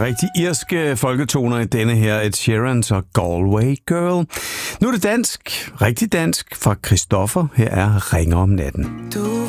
rigtig irske folketoner i denne her Ed Sheerans og Galway Girl. Nu er det dansk, rigtig dansk, fra Christoffer. Her er Ringer om natten. Du